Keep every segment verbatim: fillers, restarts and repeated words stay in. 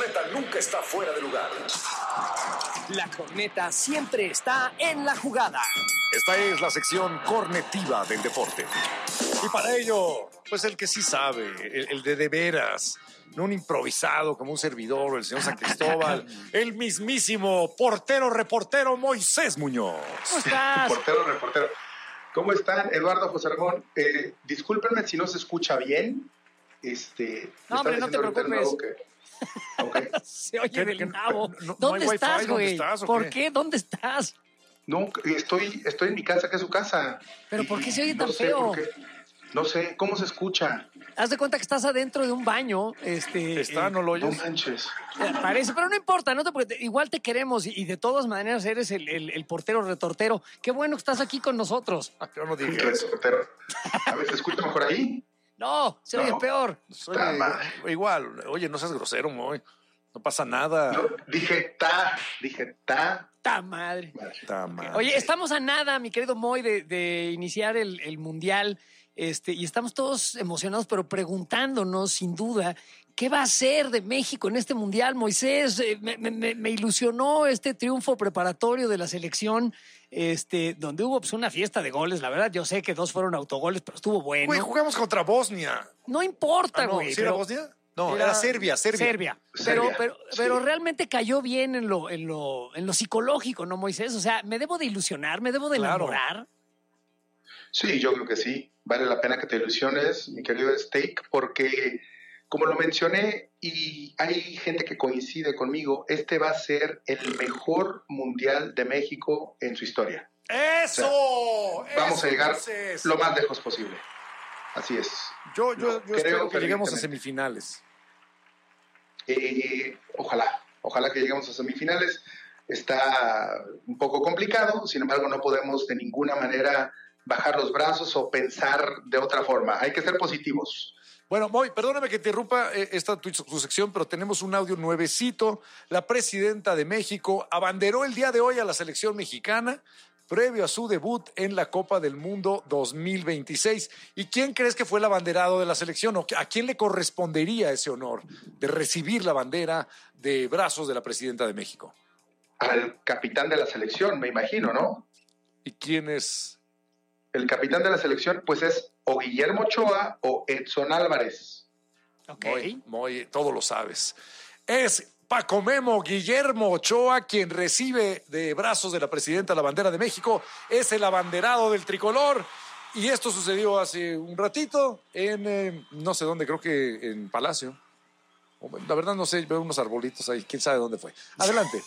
corneta nunca está fuera de lugar. La corneta siempre está en la jugada. Esta es la sección cornetiva del deporte. Y para ello, pues el que sí sabe, el, el de de veras, no un improvisado como un servidor o el señor San Cristóbal, el mismísimo portero reportero Moisés Muñoz. ¿Cómo estás? Portero reportero. ¿Cómo están, Eduardo, José Ramón? Eh, discúlpenme si no se escucha bien. Este, no, hombre, no te preocupes. Que... Okay. Se oye del nabo. No, no, ¿Dónde no estás, wifi, güey? ¿dónde estás, ¿Por qué? qué? ¿Dónde estás? No, estoy, estoy en mi casa, que es su casa. ¿Pero por qué se oye no tan sé feo? por qué. No sé, ¿cómo se escucha? Haz de cuenta que estás adentro de un baño. Este, Está, eh, no lo No oyes. manches. Parece, pero no importa, no te, porque igual te queremos y, y de todas maneras eres el, el, el portero retortero. Qué bueno que estás aquí con nosotros. Yo no dije eso. Reportero. A ver, ¿se escucha mejor ahí? No, se oye No. peor. Soy Ta madre. igual, oye, no seas grosero, Moy. No pasa nada. No, dije ta, dije ta. ¡Ta madre! Ta madre. Oye, estamos a nada, mi querido Moy, de, de iniciar el, el Mundial. Este, y estamos todos emocionados, pero preguntándonos, sin duda, ¿qué va a ser de México en este Mundial, Moisés? Eh, me, me, me ilusionó este triunfo preparatorio de la selección, este, donde hubo pues, una fiesta de goles. La verdad, yo sé que dos fueron autogoles, pero estuvo bueno. Güey, jugamos contra Bosnia. No importa, Ah, no, güey. ¿sí era pero- Bosnia? No, era, Serbia, Serbia. Serbia. Pero, Serbia, pero, sí. pero realmente cayó bien en lo, en lo, en lo psicológico, ¿no, Moisés? O sea, me debo de ilusionar, me debo de Claro. enamorar. Sí, yo creo que sí. Vale la pena que te ilusiones, mi querido Steak, porque, como lo mencioné, y hay gente que coincide conmigo, este va a ser el mejor mundial de México en su historia. ¡Eso! O sea, vamos eso, a llegar Moisés. lo más lejos posible. Así es. Yo, yo, yo Creo espero que lleguemos a fervientemente. semifinales. Eh, ojalá, ojalá que lleguemos a semifinales. Está un poco complicado, sin embargo, no podemos de ninguna manera bajar los brazos o pensar de otra forma. Hay que ser positivos. Bueno, Moy, perdóname que te interrumpa eh, esta tu, tu sección, pero tenemos un audio nuevecito. La presidenta de México abanderó el día de hoy a la selección mexicana previo a su debut en la Copa del Mundo dos mil veintiséis. ¿Y quién crees que fue el abanderado de la selección? ¿O a quién le correspondería ese honor de recibir la bandera de brazos de la presidenta de México? Al capitán de la selección, me imagino, ¿no? ¿Y quién es? El capitán de la selección, pues es o Guillermo Ochoa o Edson Álvarez. Ok. Moy, Moy, todo lo sabes. Es Paco Memo Guillermo Ochoa quien recibe de brazos de la presidenta la bandera de México. Es el abanderado del tricolor. Y esto sucedió hace un ratito en, eh, no sé dónde, creo que en Palacio. La verdad no sé, veo unos arbolitos ahí, quién sabe dónde fue. Adelante.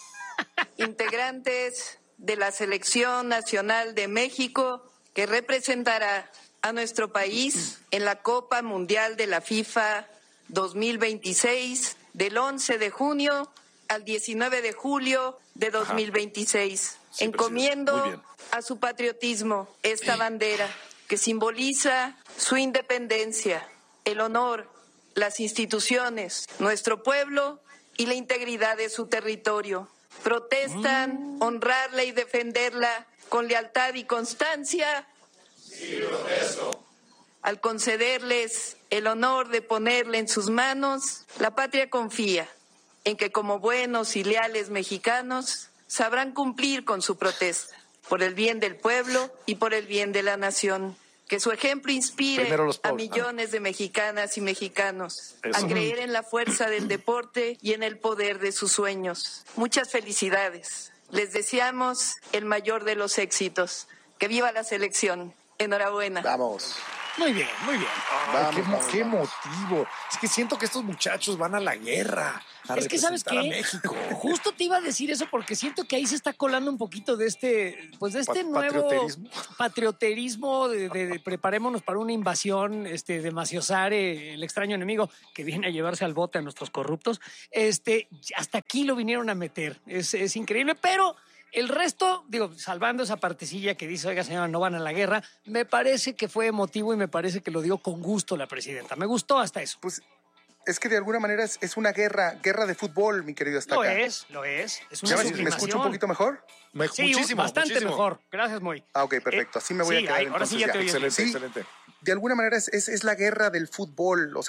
Integrantes de la Selección Nacional de México que representará a nuestro país en la Copa Mundial de la FIFA dos mil veintiséis del once de junio al diecinueve de julio de dos mil veintiséis. Sí, Encomiendo presidente. Muy bien. a su patriotismo esta bandera que simboliza su independencia, el honor, las instituciones, nuestro pueblo y la integridad de su territorio. Protestan honrarla y defenderla con lealtad y constancia. Sí, protesto. Al concederles el honor de ponerle en sus manos, la patria confía en que como buenos y leales mexicanos sabrán cumplir con su protesta por el bien del pueblo y por el bien de la nación. Que su ejemplo inspire Primero los a pobres. millones de mexicanas y mexicanos Eso. a creer en la fuerza del deporte y en el poder de sus sueños. Muchas felicidades. Les deseamos el mayor de los éxitos. Que viva la selección. Enhorabuena. Vamos. Muy bien, muy bien. Ay, qué, mo- vamos, qué vamos. motivo. Es que siento que estos muchachos van a la guerra. A Es que, ¿sabes representar qué? a México. Justo te iba a decir eso porque siento que ahí se está colando un poquito de este, pues de este Pa- nuevo patrioterismo. patrioterismo de, de- de preparémonos para una invasión este, de Maciosare, el extraño enemigo que viene a llevarse al bote a nuestros corruptos. Este, hasta aquí lo vinieron a meter. Es, es increíble, pero el resto, digo, salvando esa partecilla que dice, oiga, señora, no van a la guerra, me parece que fue emotivo y me parece que lo dio con gusto la presidenta. Me gustó hasta eso. Pues es que de alguna manera es, es una guerra, guerra de fútbol, mi querido Estaca. Lo es, lo es. Es una ¿Ya ves si me sublimación. escucho un poquito mejor? Me- Sí, muchísimo, bastante muchísimo. mejor. Gracias, Moy. Ah, ok, perfecto. Así me voy sí, a quedar ahí, ahora sí entonces ya ya. te oyes. Excelente, Sí. excelente. De alguna manera es, es, es la guerra del fútbol, o sea,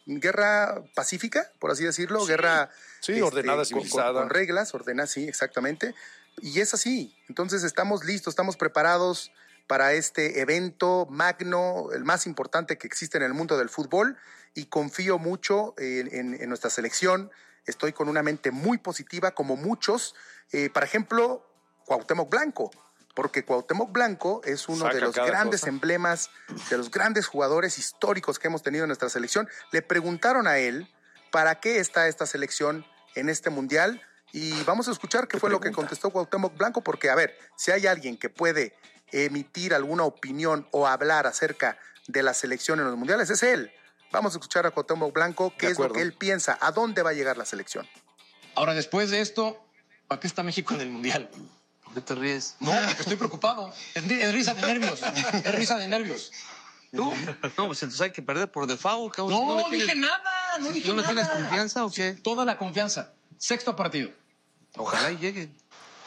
guerra pacífica, por así decirlo, Sí. guerra Sí, este, ordenada, con- civilizada. Con, con reglas, ordenada, sí, exactamente. Y es así. Entonces estamos listos, estamos preparados para este evento magno, el más importante que existe en el mundo del fútbol, y confío mucho en, en- en nuestra selección. Estoy con una mente muy positiva, como muchos. Eh, por ejemplo, Cuauhtémoc Blanco, porque Cuauhtémoc Blanco es uno Saca de los cada grandes cosa. emblemas, de los grandes jugadores históricos que hemos tenido en nuestra selección. Le preguntaron a él para qué está esta selección en este mundial, y vamos a escuchar qué fue lo que pregunta? contestó Cuauhtémoc Blanco, porque, a ver, si hay alguien que puede emitir alguna opinión o hablar acerca de la selección en los mundiales, es él. Vamos a escuchar a Cuauhtémoc Blanco qué De es lo acuerdo. que él piensa, a dónde va a llegar la selección. Ahora, después de esto, ¿para qué está México en el Mundial? ¿Por qué te ríes? No, porque estoy preocupado. Es, ri- es risa de nervios. Es risa de nervios. ¿Tú? No, pues entonces hay que perder por default. cabrón. No, le dije tienes- nada. No dije ¿No le nada. tienes confianza o qué? Toda la confianza. Sexto partido. Ojalá y lleguen.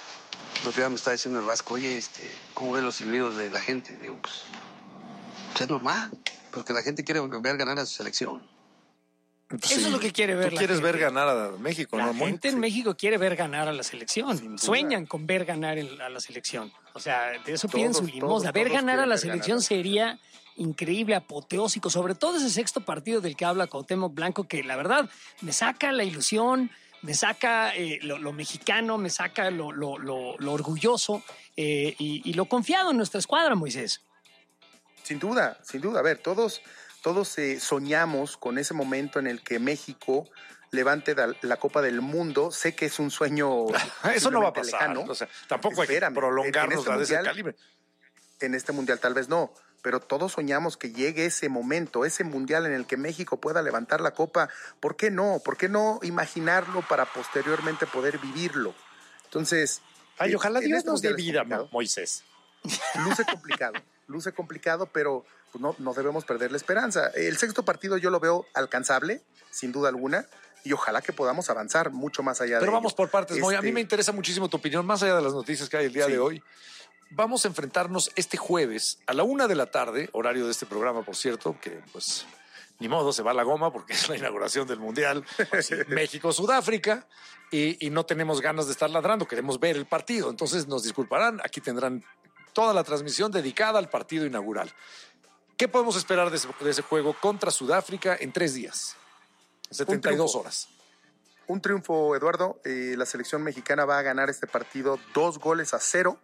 El otro día me está diciendo el Vasco, oye, este, ¿cómo ves los silbidos de la gente? Digo, pues, pues es normal, porque la gente quiere ver ganar a su selección. Pues Eso sí. es lo que quiere ver Tú la quieres ver gente. ganar a México, La ¿no, Moy? gente en Sí. México quiere ver ganar a la selección. duda. Sueñan con ver ganar el- a la selección. O sea, de eso piden su Todos, limosna. todos, Ver todos ganar a quieren la ver selección ganar. sería increíble, apoteósico. Sobre todo ese sexto partido del que habla Cuauhtémoc Blanco, que la verdad me saca la ilusión, me saca eh, lo, lo mexicano, me saca lo, lo- lo- lo orgulloso eh, y, y lo confiado en nuestra escuadra, Moisés. Sin duda, sin duda. A ver, todos, todos eh, soñamos con ese momento en el que México levante da- la Copa del Mundo. Sé que es un sueño. Eso no va a posiblemente pasar. lejano. O sea, tampoco Espérame, hay que prolongarnos en este a ese mundial- calibre. En este mundial tal vez no, pero todos soñamos que llegue ese momento, ese mundial en el que México pueda levantar la copa. ¿Por qué no? ¿Por qué no imaginarlo para posteriormente poder vivirlo? Entonces, Ay, eh, ojalá en Dios este nos dé mundial es vida, complicado. Moisés. Luce complicado, luce complicado, pero pues, no, no debemos perder la esperanza. El sexto partido yo lo veo alcanzable, sin duda alguna, y ojalá que podamos avanzar mucho más allá de Pero vamos ello. por partes, Moy. A mí Este, me interesa muchísimo tu opinión, más allá de las noticias que hay el día Sí. de hoy. Vamos a enfrentarnos este jueves a la una de la tarde, horario de este programa, por cierto, que pues ni modo, se va a la goma porque es la inauguración del Mundial. Sí, México-Sudáfrica y, y no tenemos ganas de estar ladrando, queremos ver el partido. Entonces nos disculparán, aquí tendrán toda la transmisión dedicada al partido inaugural. ¿Qué podemos esperar de ese, de ese juego contra Sudáfrica en tres días? setenta y dos triunfo. horas. Un triunfo, Eduardo. Eh, la selección mexicana va a ganar este partido dos goles a cero.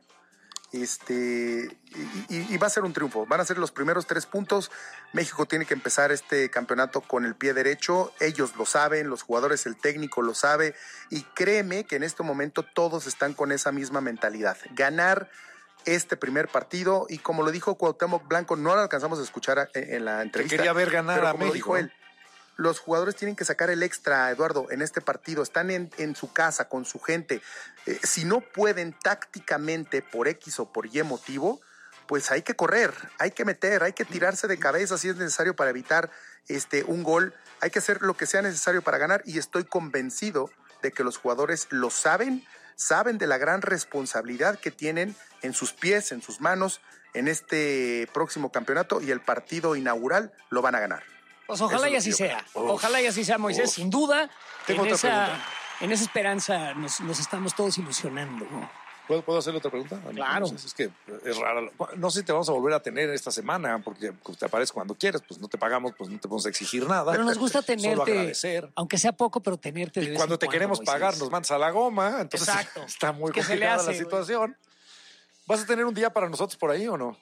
Este, y, y- y va a ser un triunfo. Van a ser los primeros tres puntos. México tiene que empezar este campeonato con el pie derecho. Ellos lo saben, los jugadores, el técnico lo sabe. Y créeme que en este momento todos están con esa misma mentalidad. Ganar este primer partido. Y como lo dijo Cuauhtémoc Blanco, no lo alcanzamos a escuchar a- en, en la entrevista. quería ver ganar pero a como lo México, dijo ¿no? él, los jugadores tienen que sacar el extra, Eduardo, en este partido. Están en, en su casa, con su gente. Eh, si no pueden tácticamente por X o por Y motivo, pues hay que correr, hay que meter, hay que tirarse de cabeza si es necesario para evitar este, un gol. Hay que hacer lo que sea necesario para ganar y estoy convencido de que los jugadores lo saben, saben de la gran responsabilidad que tienen en sus pies, en sus manos, en este próximo campeonato y el partido inaugural lo van a ganar. Pues ojalá Eso y es así lo que yo sea. creo. Ojalá y así sea, Moisés. Uf. Sin duda, Tengo en otra esa, pregunta. en esa esperanza nos, nos estamos todos ilusionando. ¿Puedo, ¿Puedo hacerle otra pregunta? Claro. No sé, es que es rara. No sé si te vamos a volver a tener esta semana, porque pues, te apareces cuando quieres, pues no te pagamos, pues no te podemos exigir nada. Pero nos gusta Solo tenerte, agradecer. aunque sea poco, pero tenerte de Y vez cuando en te cuando, queremos Moisés. pagar, nos mandas a la goma. Entonces Exacto. está muy ¿Qué se le complicada hace, la güey? situación. ¿Vas a tener un día para nosotros por ahí o no?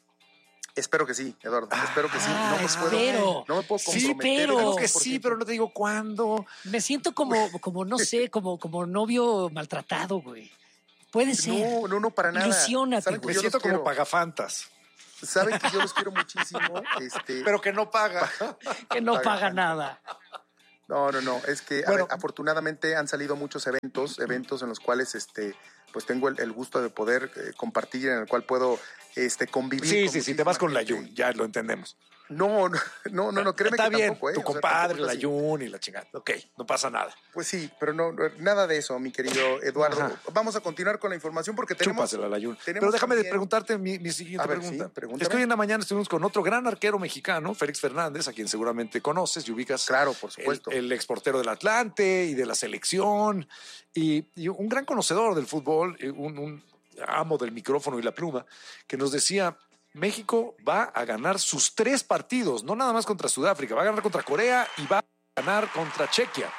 Espero que sí, Eduardo. Espero que sí. Ah, No me espero. puedo, no me puedo Sí, comprometer. pero- al Creo que cien por sí, ciento. pero no te digo cuándo. Me siento como, como no sé, como, como novio maltratado, güey. Puede ser. No, no, no, para nada. Ilusiónate, Saben que Me güey. yo siento los como quiero. pagafantas, Saben que yo los quiero muchísimo. Este, pero que no paga. Que no Paga paga tanto. nada. No, no, no. Es que, a Bueno. ver, afortunadamente han salido muchos eventos, eventos en los cuales este, pues tengo el, el gusto de poder eh, compartir, en el cual puedo este, convivir. Sí, con sí, sí, te vas con la muchísima Jun, gente. ya lo entendemos. No, no, no, no, no créeme Está que bien, tampoco, ¿eh? tu O sea, compadre, tampoco la es así. Jun y la chingada. Ok, no pasa nada. Pues sí, pero no, no, nada de eso, mi querido Eduardo. Ajá. Vamos a continuar con la información porque tenemos... Chúpasela, la Jun. tenemos Pero déjame de también- preguntarte mi, mi siguiente A ver, pregunta. sí, pregúntame. Es que hoy en la mañana estuvimos con otro gran arquero mexicano, Félix Fernández, a quien seguramente conoces y ubicas. Claro, por supuesto. El, el exportero del Atlante y de la selección y, y un gran conocedor del fútbol, eh, un, un amo del micrófono y la pluma, que nos decía: México va a ganar sus tres partidos, no nada más contra Sudáfrica, va a ganar contra Corea y va a ganar contra Chequia.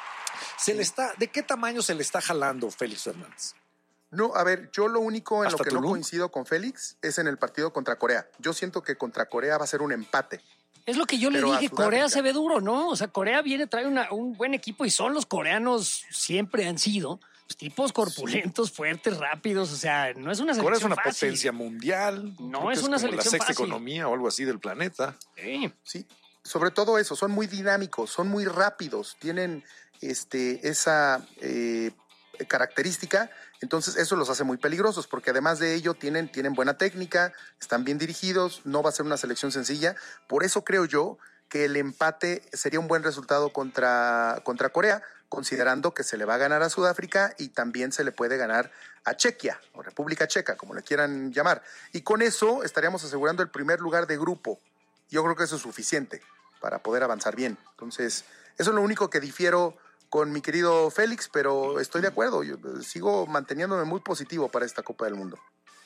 Se le está, ¿de qué tamaño se le está jalando Félix Fernández? No, a ver, yo lo único en lo ¿Hasta que no Tulum? coincido con Félix es en el partido contra Corea. Yo siento que contra Corea va a ser un empate. Es lo que yo le Pero a dije, Sudáfrica. Corea se ve duro, ¿no? O sea, Corea viene, trae una- un buen equipo y son los coreanos, siempre han sido pues, tipos corpulentos, fuertes, rápidos, o sea, no es una selección Corea es una fácil. potencia mundial. No creo que es una como la selección sexta fácil. economía o algo así del planeta. Sí. Sí, sobre todo eso, son muy dinámicos, son muy rápidos, tienen este, esa eh, característica, entonces eso los hace muy peligrosos, porque además de ello tienen, tienen buena técnica, están bien dirigidos, no va a ser una selección sencilla, por eso creo yo que el empate sería un buen resultado contra, contra Corea, considerando que se le va a ganar a Sudáfrica y también se le puede ganar a Chequia, o República Checa, como le quieran llamar. Y con eso estaríamos asegurando el primer lugar de grupo. Yo creo que eso es suficiente para poder avanzar bien. Entonces, eso es lo único que difiero con mi querido Félix, pero estoy de acuerdo. Yo sigo manteniéndome muy positivo para esta Copa del Mundo.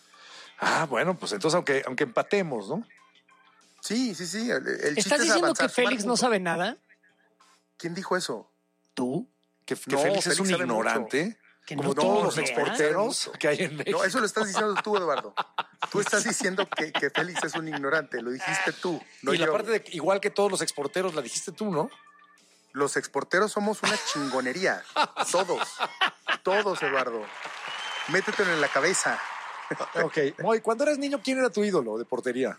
Ah, bueno, pues entonces aunque, aunque empatemos, ¿no? Sí, sí, sí. El, el chiste ¿Estás es diciendo avanzar, que Félix sumar no puntos. sabe nada? ¿Quién dijo eso? ¿Tú? Que, que No, Félix es Félix un sabe ignorante, Que como no todos tengo los idea. exporteros que hay en México. No, eso lo estás diciendo tú, Eduardo. Tú estás diciendo que, que Félix es un ignorante. Lo dijiste tú, no y la yo. parte de igual que todos los exporteros, la dijiste tú, ¿no? Los exporteros somos una chingonería. Todos. Todos, Eduardo. Métetelo en la cabeza. Ok. Moy, cuando eras niño, ¿quién era tu ídolo de portería?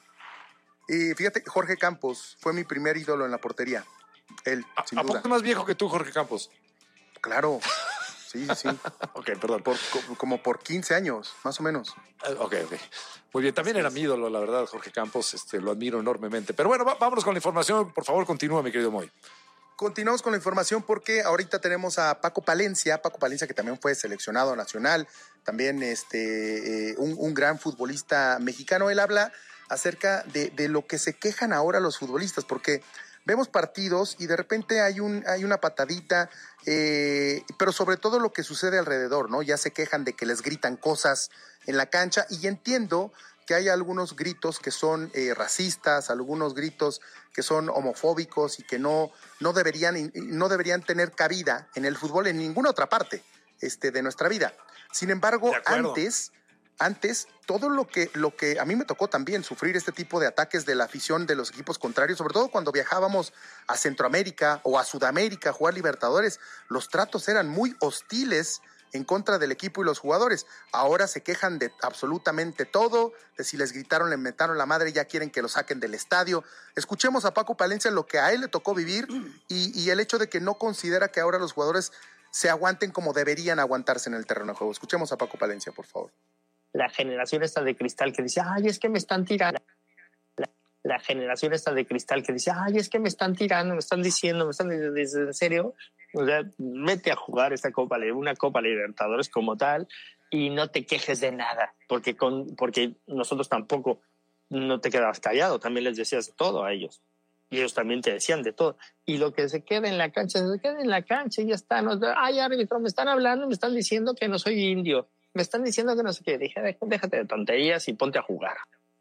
Y fíjate, Jorge Campos fue mi primer ídolo en la portería. Él, ¿A, sin ¿a duda. poco es más viejo que tú, Jorge Campos? Claro. Sí, sí. Ok, perdón. Por, co- como por quince años, más o menos. Eh, Ok, ok. Muy bien, también era mi ídolo, la verdad, Jorge Campos, este, lo admiro enormemente. Pero bueno, va- vámonos con la información. Por favor, continúa, mi querido Moy. Continuamos con la información porque ahorita tenemos a Paco Palencia, Paco Palencia que también fue seleccionado nacional, también este, eh, un, un gran futbolista mexicano. Él habla acerca de, de lo que se quejan ahora los futbolistas, porque vemos partidos y de repente hay, un, hay una patadita, eh, pero sobre todo lo que sucede alrededor, ¿no? Ya se quejan de que les gritan cosas en la cancha y entiendo que hay algunos gritos que son eh, racistas, algunos gritos que son homofóbicos y que no, no, deberían, no deberían tener cabida en el fútbol en ninguna otra parte este, de nuestra vida. Sin embargo, De acuerdo. antes, antes todo lo que, lo que a mí me tocó también sufrir este tipo de ataques de la afición de los equipos contrarios, sobre todo cuando viajábamos a Centroamérica o a Sudamérica a jugar Libertadores, los tratos eran muy hostiles en contra del equipo y los jugadores. Ahora se quejan de absolutamente todo, de si les gritaron, le metaron la madre, ya quieren que lo saquen del estadio. Escuchemos a Paco Palencia lo que a él le tocó vivir y, y el hecho de que no considera que ahora los jugadores se aguanten como deberían aguantarse en el terreno de juego. Escuchemos a Paco Palencia, por favor. La generación esta de cristal que dice, ay, es que me están tirando. La, la generación esta de cristal que dice, ay, es que me están tirando, me están diciendo, me están diciendo, ¿en serio? O sea, vete a jugar esta Copa, una Copa Libertadores como tal y no te quejes de nada, porque, con, porque nosotros tampoco no te quedabas callado, también les decías de todo a ellos. Y ellos también te decían de todo. Y lo que se queda en la cancha, se queda en la cancha y ya está. No, ay, árbitro, me están hablando, me están diciendo que no soy indio. Me están diciendo que no sé qué. Dije, déjate de tonterías y ponte a jugar.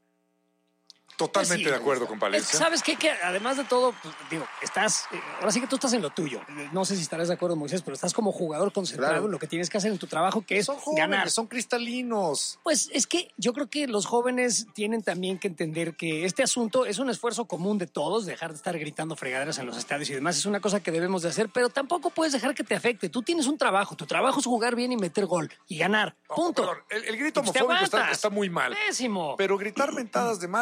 Totalmente Pues sí, de acuerdo con Es Palencia. que, ¿sabes qué? Que además de todo, pues, digo, estás, eh, ahora sí que tú estás en lo tuyo. No sé si estarás de acuerdo, Moisés, pero estás como jugador concentrado Claro. en lo que tienes que hacer en tu trabajo, que es Son jóvenes, ganar. son cristalinos. Pues es que yo creo que los jóvenes tienen también que entender que este asunto es un esfuerzo común de todos, dejar de estar gritando fregaderas en los estadios y demás es una cosa que debemos de hacer, pero tampoco puedes dejar que te afecte. Tú tienes un trabajo, tu trabajo es jugar bien y meter gol y ganar. No, Punto. perdón, el, el grito Pues te homofóbico está, aguantas. está muy mal. Pésimo. Pero gritar mentadas de madre es parte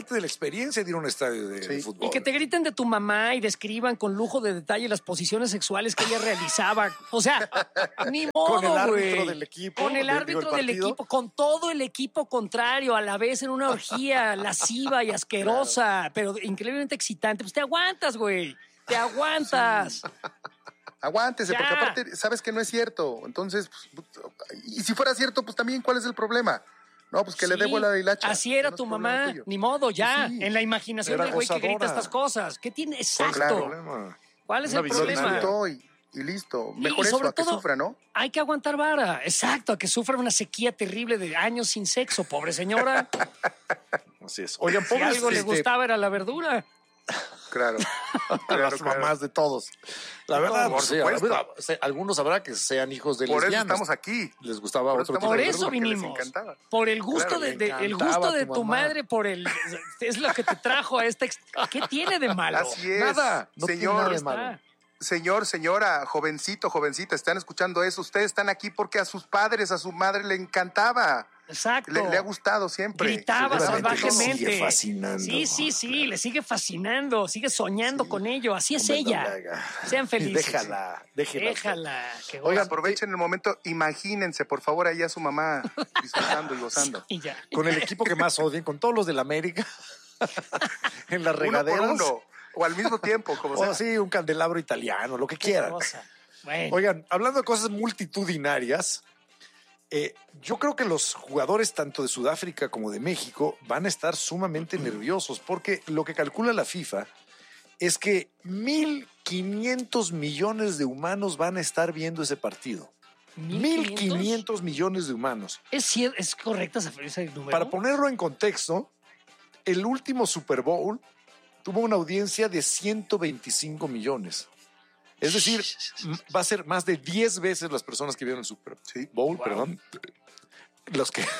parte de la experiencia de ir a un estadio de, Sí. de fútbol. Y que te griten de tu mamá y describan con lujo de detalle las posiciones sexuales que ella realizaba. O sea, ni modo, Con el árbitro güey. del equipo, Con el digo, el árbitro del partido. equipo, con todo el equipo contrario, a la vez en una orgía lasciva y asquerosa, pero increíblemente excitante. Pues te aguantas, güey. Te aguantas. Aguántese, Ya. porque aparte sabes que no es cierto. Entonces, pues, y si fuera cierto, pues también, ¿cuál es el problema? No, pues que le dé Sí, vuela de hilacha. Así era No es tu problema mamá, tuyo. ni modo, ya. Sí. En la imaginación Era del güey que grita gozadora. estas cosas. ¿Qué tiene? Exacto. Claro. Problema. ¿Cuál es Una el visión problema? Disfrutó y, y listo. Y- Mejor y eso sobre a que todo- sufra, ¿no? Hay que aguantar vara. Exacto, a que sufra una sequía terrible de años sin sexo, pobre señora. Así es. Oigan, Si pobres, algo le este, gustaba era la verdura. Claro. a Claro, las claro. mamás de todos. La verdad, Por pues, sí, supuesto. habrá- se- algunos habrá que sean hijos de Por eso lesbianas. estamos aquí. Les gustaba Por otro eso tipo Por de estamos eso porque les vinimos. encantaba. Por el gusto Claro, de, le de- el encantaba gusto a de tu tu mamá. madre, por el es lo que te trajo a esta ex- ¿Qué tiene de malo? Así es. Nada, no tiene Señor, nada de Está. malo. Señor, señora, jovencito, jovencita, están escuchando eso. Ustedes están aquí porque a sus padres, a su madre le encantaba. Exacto. Le, le ha gustado siempre. Gritaba Seguramente salvajemente. le sigue fascinando. Sí, sí, sí, le sigue fascinando, sigue soñando con ello. Así es Hombre, no ella. le haga. Sean felices. Déjala, déjala. Déjala. Que Oigan, goce. Aprovechen el momento, imagínense, por favor, ahí a su mamá disfrutando y gozando. Y ya. Con el equipo que más odien, con todos los del América. en las Uno regaderas. por uno, o al mismo tiempo, como O sea. así, un candelabro italiano, lo que Qué quieran. cosa. Bueno, Oigan, hablando de cosas multitudinarias, eh, yo creo que los jugadores tanto de Sudáfrica como de México van a estar sumamente nerviosos porque lo que calcula la FIFA es que mil quinientos millones de humanos van a estar viendo ese partido. mil quinientos millones de humanos. ¿Es, cier- ¿Es correcta esa ese número? Para ponerlo en contexto, el último Super Bowl tuvo una audiencia de ciento veinticinco millones. Es decir, m- va a ser más de diez veces las personas que vieron el Super Sí. Bowl, Wow. perdón. Los que...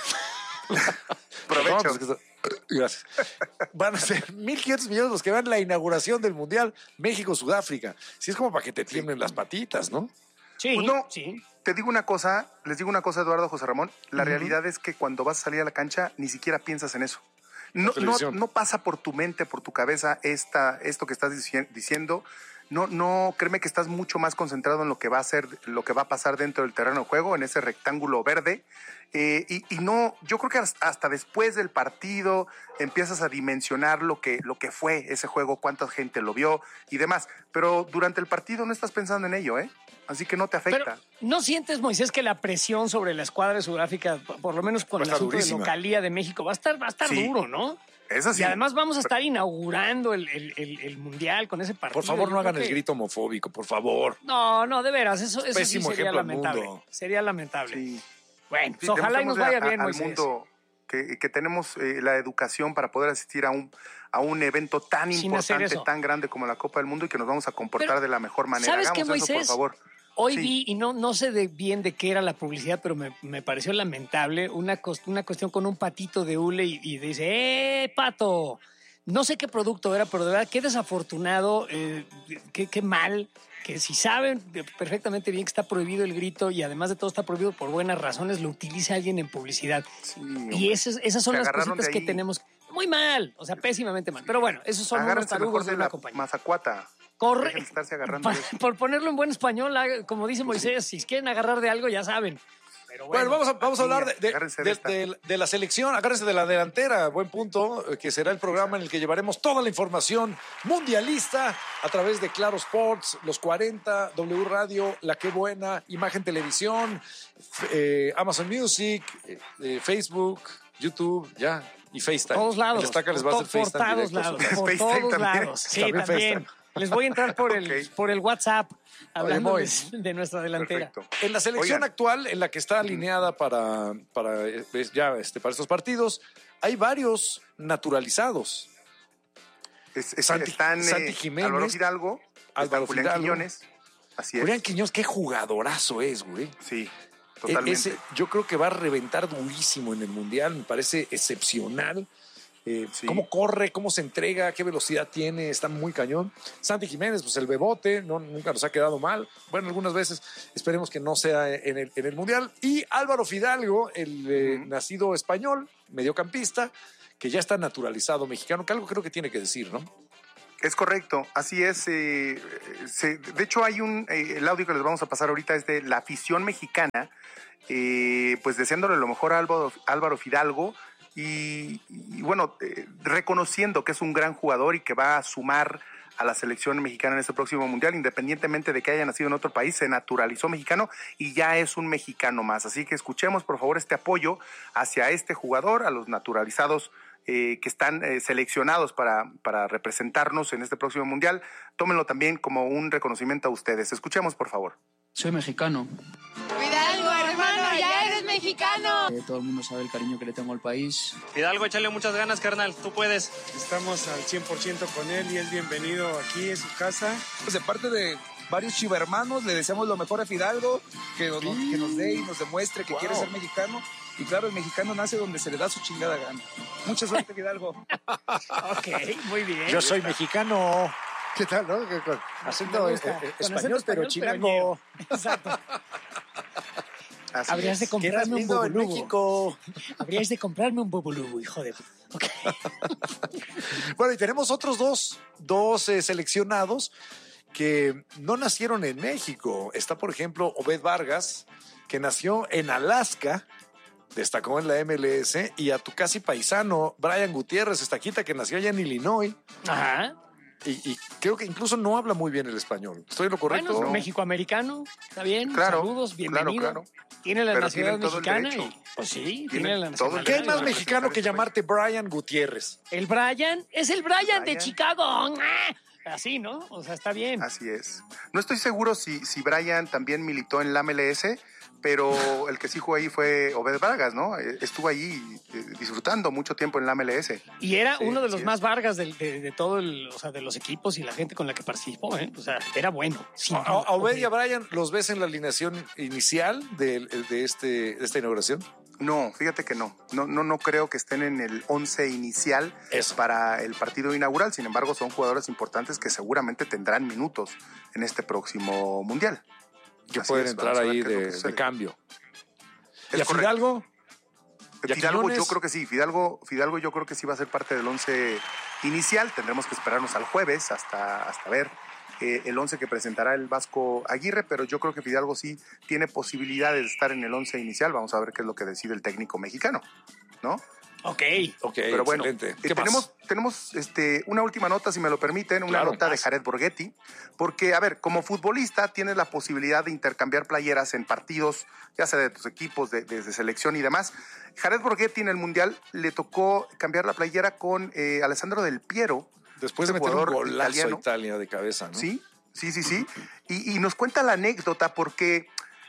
Provecho. Perdón, pues, que está- Gracias. Van a ser mil quinientos millones los que van a la inauguración del Mundial México-Sudáfrica. Sí, es como para que te tiemblen las patitas, ¿no? Sí, Pues no. sí. Te digo una cosa, les digo una cosa, Eduardo, José Ramón. La Ujú. realidad es que cuando vas a salir a la cancha, ni siquiera piensas en eso. No, no, televisión. no pasa por tu mente, por tu cabeza esta, esto que estás dici- diciendo. No, no, créeme que estás mucho más concentrado en lo que va a ser, lo que va a pasar dentro del terreno de juego, en ese rectángulo verde. Eh, y, y no, yo creo que hasta, hasta después del partido empiezas a dimensionar lo que, lo que fue ese juego, cuánta gente lo vio y demás. Pero durante el partido no estás pensando en ello, ¿eh? Así que no te afecta. Pero ¿no sientes, Moisés, que la presión sobre la escuadra de Sudáfrica, por por lo menos con Va a el estar asunto de durísima. localía de México, va a estar, va a estar Sí. duro, ¿no? Es así. Y además vamos a estar inaugurando el, el- el- el Mundial con ese partido. Por favor, Yo no creo hagan el que- grito homofóbico, por favor. No, no, de veras, eso, eso sí Pésimo sería ejemplo al lamentable. mundo. Sería lamentable. Sí. Bueno, Sí, pues ojalá y nos demostremos vaya a- bien, al Moisés. mundo que, que tenemos eh, la educación para poder asistir a un, a un evento tan Sin hacer importante, eso. tan grande como la Copa del Mundo y que nos vamos a comportar Pero, de la mejor manera. ¿sabes Hagamos qué, eso, por Moisés? favor. Hoy Sí. vi, y no, no sé de bien de qué era la publicidad, pero me, me pareció lamentable, una, cos- una cuestión con un patito de hule y, y dice, ¡eh, pato! No sé qué producto era, pero de verdad, qué desafortunado, eh, qué, qué mal, que si saben perfectamente bien que está prohibido el grito y además de todo está prohibido por buenas razones, lo utiliza alguien en publicidad. Sí, Y hombre. esas, esas son Se las agarraron cositas de que ahí. tenemos muy mal, o sea, pésimamente mal. Pero bueno, esos son unos Agárrense mejor tarugos de de una la compañía. mazacuata. Corre, Dejen de estarse agarrando de eso. por ponerlo en buen español, haga- como dice Moisés, si quieren agarrar de algo, ya saben. Pero Bueno, vamos a, vamos a así, hablar de, de- agárrense de de- esta. de- de la selección, agárrense de la delantera, buen punto, eh, que será el programa en el que llevaremos toda la información mundialista a través de Claro Sports, Los cuarenta, W Radio, La Qué Buena, Imagen Televisión, f- eh, Amazon Music, eh, eh, Facebook, YouTube, ya, y FaceTime. Todos lados. El Estaca les va a hacer por, por FaceTime todos directo. lados. Por FaceTime todos también. lados. Sí, También también. FaceTime. Les voy a entrar por el, Ok. por el WhatsApp, hablando de, Mois. de nuestra delantera. Perfecto. En la selección Oigan. actual, en la que está alineada para, para, eh, ya, este, para estos partidos, hay varios naturalizados. Es- es- Santi- están eh, Santi Jiménez, Álvaro Fidalgo, Álvaro está Julián Fidalgo. Quiñones. Así es. Julián Quiñones, qué jugadorazo es, güey. Sí, E- totalmente. Ese, yo creo que va a reventar durísimo en el Mundial, me parece excepcional. Eh, Sí. Cómo corre, cómo se entrega, qué velocidad tiene, está muy cañón. Santi Jiménez, pues el bebote, no, nunca nos ha quedado mal. Bueno, algunas veces esperemos que no sea en el, en el Mundial. Y Álvaro Fidalgo, el eh, Ujú. nacido español, mediocampista, que ya está naturalizado mexicano, que algo creo que tiene que decir, ¿no? Es correcto, así es. Eh, se, de hecho, hay un, eh, el audio que les vamos a pasar ahorita es de la afición mexicana, eh, pues deseándole lo mejor a Álvaro, Álvaro Fidalgo y, y bueno, eh, reconociendo que es un gran jugador y que va a sumar a la selección mexicana en este próximo mundial, independientemente de que haya nacido en otro país, se naturalizó mexicano y ya es un mexicano más. Así que escuchemos, por favor, este apoyo hacia este jugador, a los naturalizados Eh, que están eh, seleccionados para, para representarnos en este próximo mundial. Tómenlo también como un reconocimiento a ustedes. Escuchemos, por favor. Soy mexicano. Fidalgo, hermano, ya eres mexicano. Eh, todo el mundo sabe el cariño que le tengo al país. Fidalgo, échale muchas ganas, carnal. Tú puedes. Estamos al cien por ciento con él y es bienvenido aquí en su casa. Pues de parte de varios chivermanos le deseamos lo mejor a Fidalgo, que nos, sí. que nos dé y nos demuestre que wow. quiere ser mexicano. Y claro, el mexicano nace donde se le da su chingada gana. Mucha suerte, Fidalgo. Ok, muy bien. Yo soy mexicano. ¿Qué tal, no? Con acento eh, eh, español, pero chilango. Exacto. Así Habrías es. de comprarme un bubulubu. Habrías de comprarme un bubulubu, hijo de... Okay. Bueno, y tenemos otros dos, dos eh, seleccionados que no nacieron en México. Está, por ejemplo, Obed Vargas, que nació en Alaska, destacó en la M L S, y a tu casi paisano, Brian Gutiérrez, estaquita, que nació allá en Illinois. Ajá. Y, y creo que incluso no habla muy bien el español. ¿Estoy en lo correcto? Bueno, no. Mexicoamericano, está bien. Claro, saludos, bienvenido. Claro, claro. Tiene la Pero nacionalidad mexicana. Y, pues sí, tiene, tiene la nacionalidad. ¿Qué es más mexicano que llamarte Brian Gutiérrez? El Brian es el Brian, Brian. de Chicago. Así, ¿no? O sea, está bien. Así es. No estoy seguro si, si Brian también militó en la M L S, pero el que sí jugó ahí fue Obed Vargas, ¿no? Estuvo ahí disfrutando mucho tiempo en la M L S. Y era sí, uno de los sí más es. Vargas de, de, de todo el, o sea, de los equipos y la gente con la que participó, ¿eh? O sea, era bueno. A, a Obed y a Brian, ¿los ves en la alineación inicial de, de, este, de esta inauguración? No, fíjate que no. No, no, no creo que estén en el once inicial Eso. para el partido inaugural. Sin embargo, son jugadores importantes que seguramente tendrán minutos en este próximo mundial. Que Así pueden es, entrar ahí de, de cambio. ¿Es ¿Y a Fidalgo? Fidalgo yo creo que sí. Fidalgo, Fidalgo yo creo que sí va a ser parte del once inicial. Tendremos que esperarnos al jueves hasta, hasta ver eh, el once que presentará el Vasco Aguirre, pero yo creo que Fidalgo sí tiene posibilidades de estar en el once inicial. Vamos a ver qué es lo que decide el técnico mexicano, ¿no? Ok, ok, pero bueno, excelente. Eh, tenemos, tenemos este, una última nota, si me lo permiten, una claro, nota más. de Jared Borghetti, porque, a ver, como futbolista tienes la posibilidad de intercambiar playeras en partidos, ya sea de tus equipos, de, de, de selección y demás. Jared Borghetti en el Mundial le tocó cambiar la playera con eh, Alessandro Del Piero. Después de meter un golazo italiano. a Italia de cabeza, ¿no? Sí, sí, sí, sí. Y, y nos cuenta la anécdota porque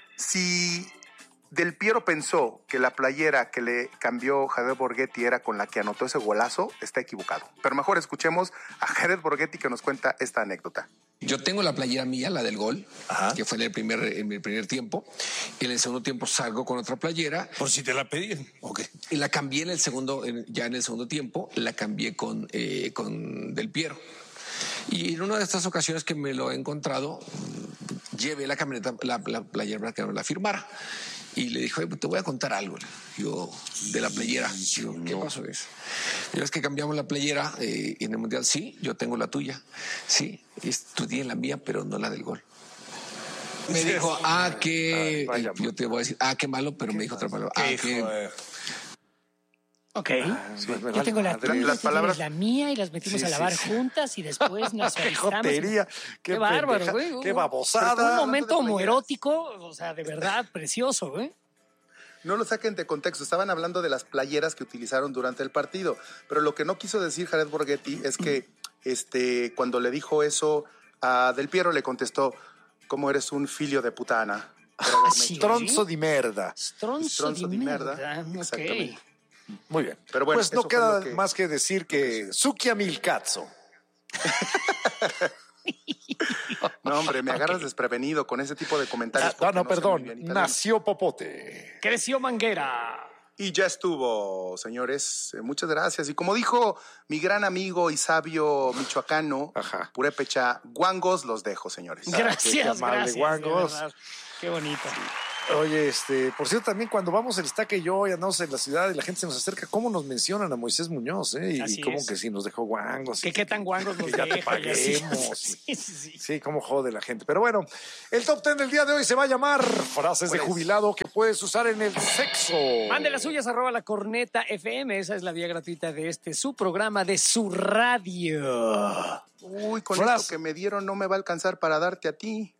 si... Del Piero pensó que la playera que le cambió Jared Borghetti era con la que anotó ese golazo, está equivocado. Pero mejor escuchemos a Jared Borghetti que nos cuenta esta anécdota. Yo tengo la playera mía, la del gol, Ajá. que fue en el primer, en el primer tiempo. Y en el segundo tiempo salgo con otra playera. Por si te la pedían. Okay. Y la cambié en el segundo, en, ya en el segundo tiempo, la cambié con, eh, con Del Piero. Y en una de estas ocasiones que me lo he encontrado, llevé la camioneta, la, la playera para que no la firmara. Y le dijo, te voy a contar algo. Yo, de la playera. Yo, ¿qué pasó eso? Yo, es que cambiamos la playera eh, en el Mundial. Sí, yo tengo la tuya. Sí, tú tienes la mía, pero no la del gol. Me dijo, ah, que... Ay, yo te voy a decir, ah, qué malo, pero me dijo otra palabra. Ah, que... Ok, ah, yo tengo la tuya, las palabras... la mía y las metimos sí, a lavar sí, juntas y después nos qué jotería, qué, qué bárbaro, güey. Qué babosada. Un momento homoerótico, o sea, de verdad, precioso, güey. No lo saquen de contexto, estaban hablando de las playeras que utilizaron durante el partido, pero lo que no quiso decir Jared Borghetti es que este, cuando le dijo eso a Del Piero le contestó, ¿cómo eres un figlio de putana? Ah, ¿sí? Stronzo di merda. Stronzo, Stronzo di merda, merda. Exactamente. Okay. Muy bien. Pero bueno, pues no queda que... más que decir que Sukia Milcazzo. No, hombre, me agarras okay. desprevenido con ese tipo de comentarios. Ah, no, no, no, perdón. Nació Popote. Creció Manguera. Y ya estuvo, señores. Muchas gracias. Y como dijo mi gran amigo y sabio michoacano, Ajá. Purépecha, guangos los dejo, señores. Gracias, ah, qué amable, gracias. Guangos. Qué bonito. Sí. Oye, este, por cierto, también cuando vamos el Estaca y yo y andamos en la ciudad y la gente se nos acerca, ¿cómo nos mencionan a Moisés Muñoz? Eh? Y, Así y cómo es. que sí nos dejó guangos. Que qué tan guangos nos que ya te deja y así. paguemos. Sí, sí, sí. Sí, cómo jode la gente. Pero bueno, el top ten del día de hoy se va a llamar frases de jubilado que puedes usar en el sexo. Mande las suyas, arroba la corneta F M. Esa es la vía gratuita de este, su programa de su radio. Uy, con Fras- esto que me dieron no me va a alcanzar para darte a ti.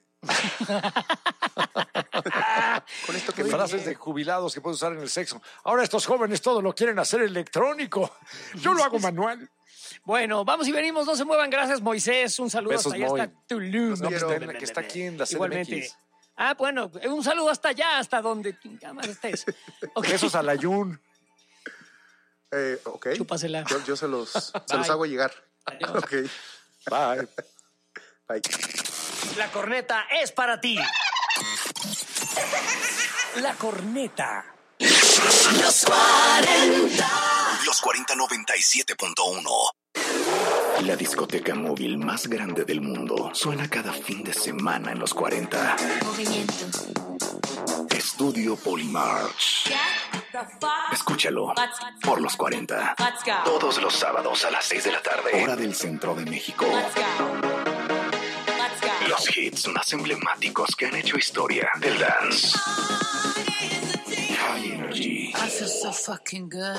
Con esto que me Frases de jubilados que puedes usar en el sexo. Ahora estos jóvenes todo lo quieren hacer electrónico. Yo lo hago manual. Bueno, vamos y venimos, no se muevan. Gracias, Moisés. Un saludo Besos, hasta allá, Moy. hasta Toulouse. No, que está en- que está aquí en la C D M X. Igualmente. Ah, bueno, un saludo hasta allá, hasta donde cámara estés. Ok. Besos a la Yun. Eh, ok. Chúpasela. Yo, yo se los, se los Bye. hago llegar. Adiós. Ok. Bye. Bye. La corneta es para ti. La corneta. Los cuarenta. Los cuarenta noventa y siete punto uno. La discoteca móvil más grande del mundo suena cada fin de semana en los cuarenta. Movimiento. Estudio Polymarch. Escúchalo por los cuarenta. Let's go. Todos los sábados a las seis de la tarde. Hora del centro de México. Let's go. Let's go. Los hits más emblemáticos que han hecho historia del dance. High Energy I feel so fucking good.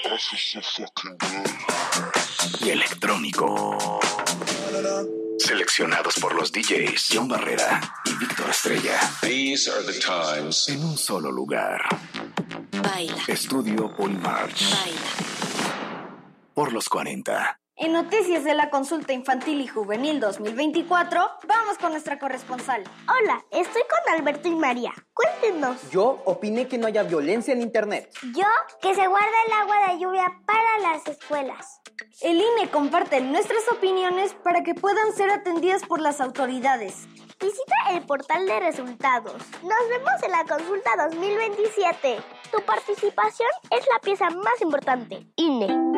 y electrónico. Seleccionados por los D Js John Barrera y Víctor Estrella. These are the times. En un solo lugar. Baila. Estudio Polymarch. Baila. Por los cuarenta. En Noticias de la Consulta Infantil y Juvenil dos mil veinticuatro, vamos con nuestra corresponsal. Hola, estoy con Alberto y María. Cuéntenos. Yo opiné que no haya violencia en Internet. Yo, que se guarda el agua de lluvia para las escuelas. El I N E comparte nuestras opiniones para que puedan ser atendidas por las autoridades. Visita el portal de resultados. Nos vemos en la consulta dos mil veintisiete. Tu participación es la pieza más importante. I N E.